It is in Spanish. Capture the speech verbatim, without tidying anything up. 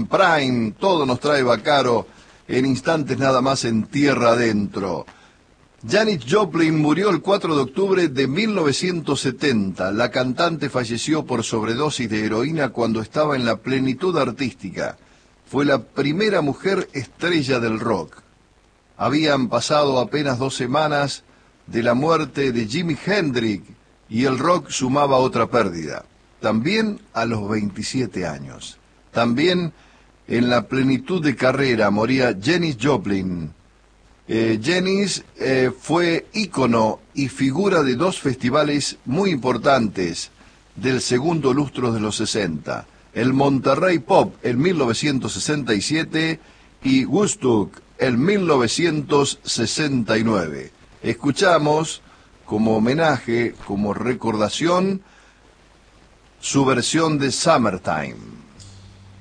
en Prime, todo nos trae Baccaro, en instantes nada más en Tierra Adentro. Janis Joplin murió el cuatro de octubre de mil novecientos setenta. La cantante falleció por sobredosis de heroína cuando estaba en la plenitud artística. Fue la primera mujer estrella del rock. Habían pasado apenas dos semanas de la muerte de Jimi Hendrix y el rock sumaba otra pérdida. También a los veintisiete años. También en la plenitud de carrera moría Janis Joplin. Eh, Janis eh, fue ícono y figura de dos festivales muy importantes del segundo lustro de los sesenta. El Monterrey Pop en mil novecientos sesenta y siete y Woodstock en mil novecientos sesenta y nueve. Escuchamos como homenaje, como recordación, su versión de Summertime.